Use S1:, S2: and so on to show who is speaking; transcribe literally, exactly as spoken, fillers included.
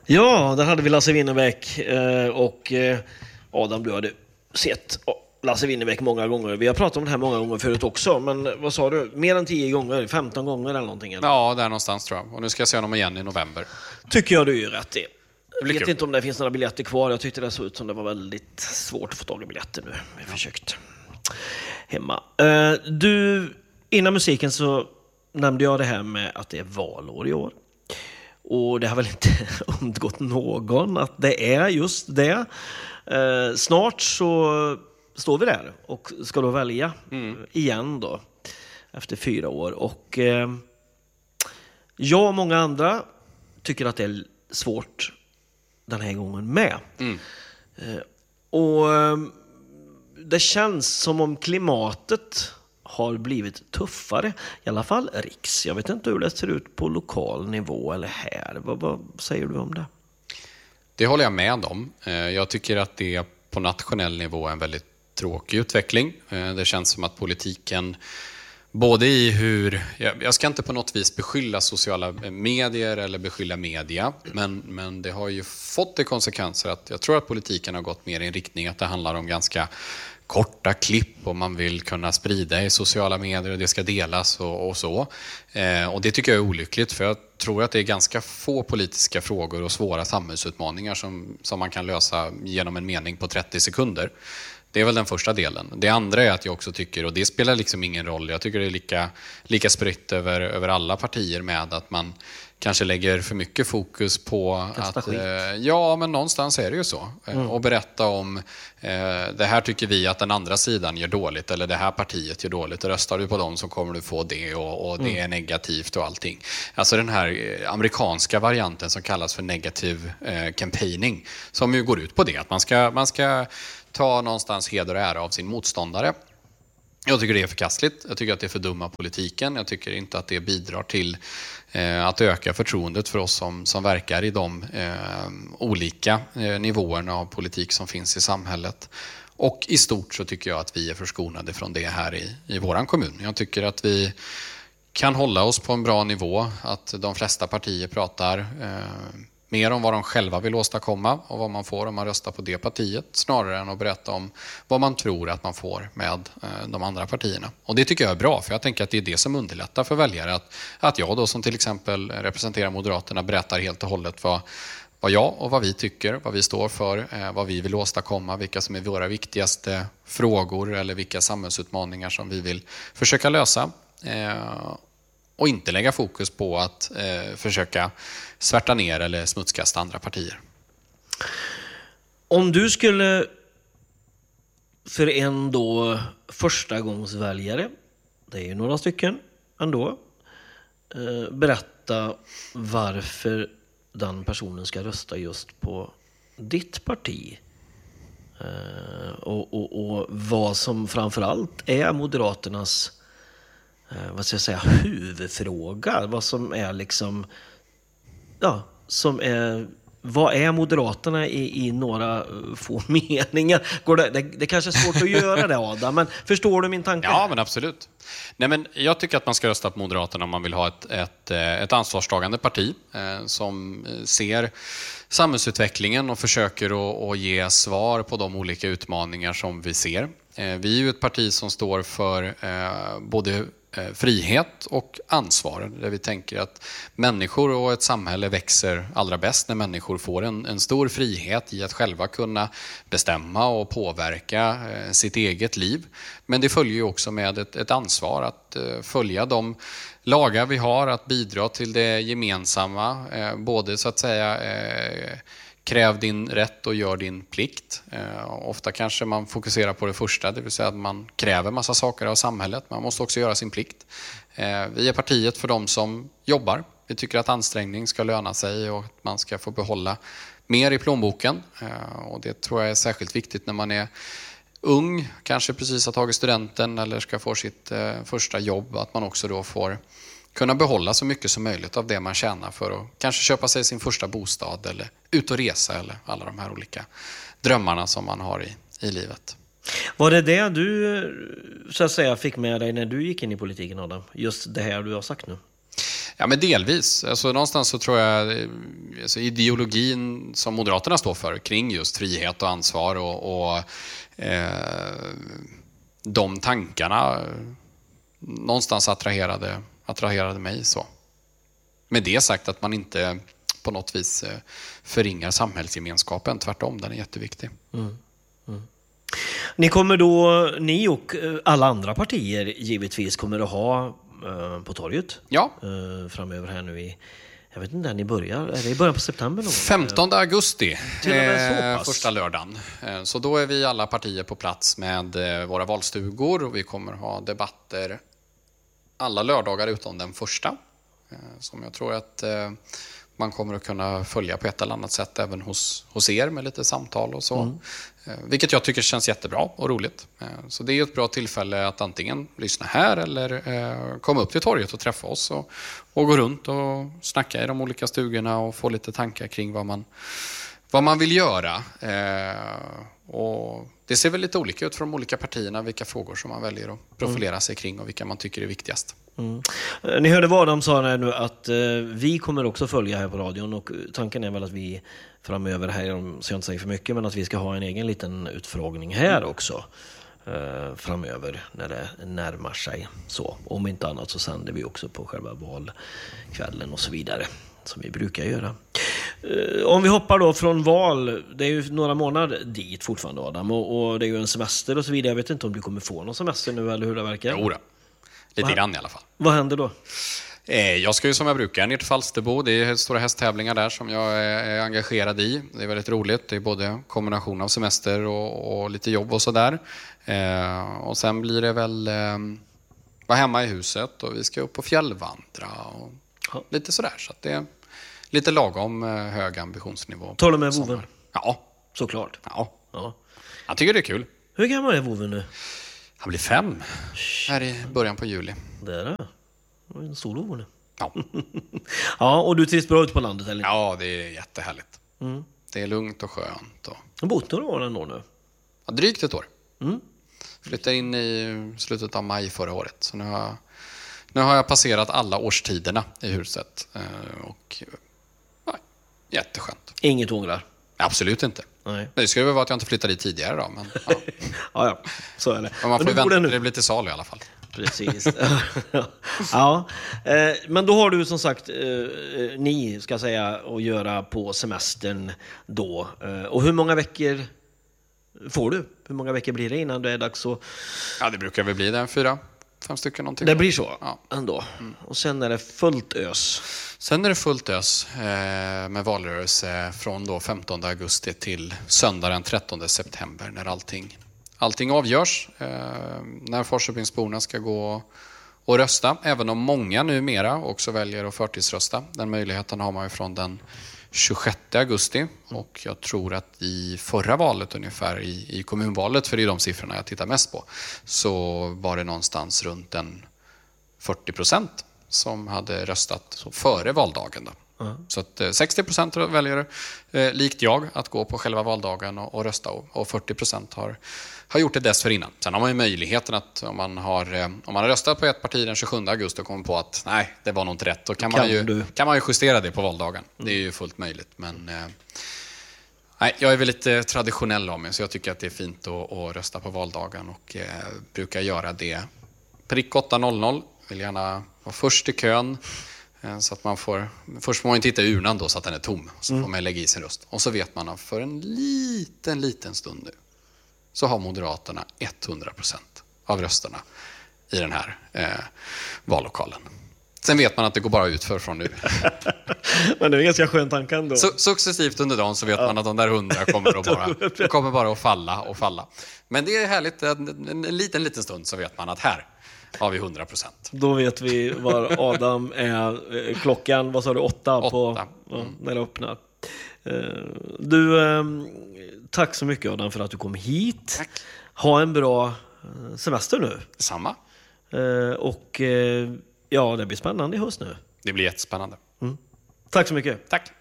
S1: Ja, där hade vi Lasse Winnerbäck och Adam, du hade sett Lasse Winnerbäck många gånger. Vi har pratat om det här många gånger förut också, men vad sa du? Mer än tio gånger, femton gånger eller någonting? Eller?
S2: Ja, där någonstans tror jag. Och nu ska jag se honom igen i november.
S1: Tycker jag du är rätt i. Jag vet
S2: kul.
S1: inte om det finns några biljetter kvar. Jag tyckte det såg ut som det var väldigt svårt att få tag i biljetter nu. Vi har försökt hemma. Du, innan musiken så nämnde jag det här med att det är valår i år. Och det har väl inte undgått någon att det är just det. Eh, snart så står vi där och ska då välja mm. igen då efter fyra år. Och eh, jag och många andra tycker att det är svårt den här gången med. Mm. Eh, och eh, det känns som om klimatet har blivit tuffare, i alla fall riks. Jag vet inte hur det ser ut på lokal nivå eller här. Vad, vad säger du om det?
S2: Det håller jag med om. Jag tycker att det på nationell nivå är en väldigt tråkig utveckling. Det känns som att politiken, både i hur... Jag ska inte på något vis beskylla sociala medier eller beskylla media, men, men det har ju fått det konsekvenser att jag tror att politiken har gått mer i en riktning att det handlar om ganska korta klipp och man vill kunna sprida i sociala medier och det ska delas och, och så. Eh, och det tycker jag är olyckligt, för jag tror att det är ganska få politiska frågor och svåra samhällsutmaningar som, som man kan lösa genom en mening på trettio sekunder. Det är väl den första delen. Det andra är att jag också tycker, och det spelar liksom ingen roll, jag tycker det är lika, lika spritt över, över alla partier med att man kanske lägger för mycket fokus på
S1: Kasta
S2: att...
S1: skit.
S2: Eh, ja, men någonstans är det ju så. Mm. Och berätta om eh, det här tycker vi att den andra sidan gör dåligt, eller det här partiet gör dåligt. Röstar du på dem så kommer du få det och, och det mm. är negativt och allting. Alltså den här amerikanska varianten som kallas för negative eh, campaigning, som ju går ut på det. Att man ska, man ska ta någonstans heder och ära av sin motståndare. Jag tycker det är förkastligt. Jag tycker att det är för dumma politiken. Jag tycker inte att det bidrar till eh, att öka förtroendet för oss som, som verkar i de eh, olika eh, nivåerna av politik som finns i samhället. Och i stort så tycker jag att vi är förskonade från det här i, i våran kommun. Jag tycker att vi kan hålla oss på en bra nivå. Att de flesta partier pratar eh, mer om vad de själva vill åstadkomma och vad man får om man röstar på det partiet, snarare än att berätta om vad man tror att man får med eh, de andra partierna. Och det tycker jag är bra, för jag tänker att det är det som underlättar för väljare. Att, att jag då som till exempel representerar Moderaterna berättar helt och hållet vad, vad jag och vad vi tycker, vad vi står för, eh, vad vi vill åstadkomma, vilka som är våra viktigaste frågor eller vilka samhällsutmaningar som vi vill försöka lösa. Eh, Och inte lägga fokus på att eh, försöka svärta ner eller smutskasta andra partier.
S1: Om du skulle för en då första gångs väljare, det är ju några stycken ändå, eh, berätta varför den personen ska rösta just på ditt parti. Eh, och, och, och vad som framförallt är Moderaternas vad ska jag säga, huvudfråga, vad som är liksom ja, som är vad är Moderaterna i, i några få meningar? Går det, det, det kanske är svårt att göra det, Adam, men förstår du min tanke?
S2: Ja, men absolut. Nej, men jag tycker att man ska rösta på Moderaterna om man vill ha ett, ett, ett ansvarstagande parti eh, som ser samhällsutvecklingen och försöker att, att ge svar på de olika utmaningar som vi ser. Eh, vi är ju ett parti som står för eh, både frihet och ansvar, där vi tänker att människor och ett samhälle växer allra bäst när människor får en, en stor frihet i att själva kunna bestämma och påverka eh, sitt eget liv. Men det följer ju också med ett, ett ansvar att eh, följa de lagar vi har, att bidra till det gemensamma, eh, både så att säga eh, kräv din rätt och gör din plikt. Eh, ofta kanske man fokuserar på det första, det vill säga att man kräver massa saker av samhället. Man måste också göra sin plikt. Eh, vi är partiet för de som jobbar. Vi tycker att ansträngning ska löna sig och att man ska få behålla mer i plånboken. Eh, och det tror jag är särskilt viktigt när man är ung, kanske precis har tagit studenten eller ska få sitt eh, första jobb. Att man också då får kunna behålla så mycket som möjligt av det man tjänar för att kanske köpa sig sin första bostad eller ut och resa eller alla de här olika drömmarna som man har i, i livet.
S1: Var det det du så att säga fick med dig när du gick in i politiken, Adam? Just det här du har sagt nu?
S2: Ja, men delvis. Alltså, någonstans så tror jag alltså, ideologin som Moderaterna står för kring just frihet och ansvar och, och eh, de tankarna någonstans attraherade, attraherade mig så. Med det sagt att man inte på något vis förringar samhällsgemenskapen. Tvärtom, den är jätteviktig. Mm. Mm.
S1: Ni kommer då, ni och alla andra partier givetvis kommer att ha eh, på torget.
S2: Ja.
S1: Eh, framöver här nu i, jag vet inte när ni börjar, är det i början på september? Någon?
S2: femtonde augusti,
S1: Till och med så
S2: eh,
S1: pass.
S2: första lördagen. Eh, så då är vi alla partier på plats med eh, våra valstugor och vi kommer ha debatter alla lördagar utom den första. Eh, som jag tror att eh, man kommer att kunna följa på ett eller annat sätt även hos, hos er med lite samtal och så. Mm. Eh, vilket jag tycker känns jättebra och roligt. Eh, så det är ett bra tillfälle att antingen lyssna här eller eh, komma upp till torget och träffa oss och, och gå runt och snacka i de olika stugorna och få lite tankar kring vad man, vad man vill göra. Eh, och det ser väl lite olika ut för de olika partierna vilka frågor som man väljer att profilera mm. sig kring och vilka man tycker är viktigast.
S1: Mm. Ni hörde vad Adam sa här nu att eh, vi kommer också följa här på radion och tanken är väl att vi framöver här, så jag inte säger för mycket, men att vi ska ha en egen liten utfrågning här också eh, framöver när det närmar sig så. Om inte annat så sänder vi också på själva valkvällen och så vidare som vi brukar göra. Eh, om vi hoppar då från val, det är ju några månader dit fortfarande Adam och, och det är ju en semester och så vidare. Jag vet inte om du kommer få någon semester nu eller hur det verkar.
S2: Jo då. Lite grann i alla fall.
S1: Vad händer då?
S2: Jag ska ju som jag brukar ner till Falsterbo. Det är stora hästtävlingar där som jag är engagerad i. Det är väldigt roligt. Det är både kombination av semester och, och lite jobb och sådär. Eh, och sen blir det väl eh, vara hemma i huset och vi ska upp och fjällvandra och ja. lite sådär. Så att det är lite lagom hög ambitionsnivå.
S1: Tar du med voven?
S2: Ja.
S1: Såklart.
S2: Ja.
S1: ja.
S2: Jag tycker det är kul.
S1: Hur gammal är voven nu?
S2: Han blir fem här i början på juli.
S1: Det är det. Det är en stor vov nu.
S2: Ja.
S1: Ja, och du trivs bra ut på landet, eller?
S2: Ja, det är jättehärligt. Mm. Det är lugnt och skönt. Och...
S1: Du har bott några år ändå nu?
S2: Ja, drygt ett år.
S1: Mm.
S2: Flyttade in i slutet av maj förra året. Så nu har jag, nu har jag passerat alla årstiderna i huset. Och ja, jätteskönt.
S1: Inget ångrar?
S2: Absolut inte.
S1: Nej.
S2: Det skulle väl vara att jag inte flyttade dit tidigare då. Men, ja.
S1: ja, ja, så är det.
S2: Men man får men vänta till det blir till sal i alla fall.
S1: Precis. ja. Eh, men då har du som sagt, eh, ni ska säga, att göra på semestern då. Eh, och hur många veckor får du? Hur många veckor blir det innan det är dags att...
S2: Ja, det brukar väl bli det. Fyra, fem stycken någonting.
S1: Det blir så?
S2: Ja.
S1: Ändå. Mm. Och sen är det fullt ös?
S2: Sen är det fullt ös eh, med valrörelse från då femtonde augusti till söndag den trettonde september när allting, allting avgörs. Eh, när Forsköpingsborna ska gå och rösta. Även om många numera också väljer att förtidsrösta. Den möjligheten har man ju från den tjugosjätte augusti. Och jag tror att i förra valet ungefär, i, i kommunvalet, för det är de siffrorna jag tittar mest på, så var det någonstans runt en fyrtio procent som hade röstat före valdagen. Då. Mm. Så att eh, sextio procent väljer, eh, likt jag, att gå på själva valdagen och, och rösta. Och, och fyrtio procent har, har gjort det dessförinnan. Sen har man ju möjligheten att om man har, eh, om man har röstat på ett parti den tjugosjunde augusti och kommer på att nej, det var nog inte rätt. Då kan, kan, man, ju, kan man ju justera det på valdagen. Mm. Det är ju fullt möjligt. Men eh, nej, jag är väl lite traditionell av mig, så jag tycker att det är fint att, att rösta på valdagen. Och eh, brukar göra det prick åtta noll noll. Vill gärna vara först i kön. Så att man får, först får man titta i urnan då så att den är tom. Så mm. får man lägga i sin röst. Och så vet man att för en liten, liten stund nu så har Moderaterna hundra procent av rösterna i den här eh, vallokalen. Sen vet man att det går bara ut för från nu.
S1: Men det är en ganska skön tanke ändå.
S2: Så, successivt under dagen så vet ja. man att de där hundra kommer att bara, kommer bara att falla och falla. Men det är härligt, en, en liten, liten stund så vet man att här har vi hundra procent.
S1: Då vet vi var Adam är. Klockan, vad sa du, åtta, åtta. På, ja, mm. när det öppnar. Du, tack så mycket Adam för att du kom hit.
S2: Tack.
S1: Ha en bra semester nu.
S2: Samma.
S1: Och ja, det blir spännande i höst nu.
S2: Det blir jättespännande.
S1: Mm. Tack så mycket.
S2: Tack.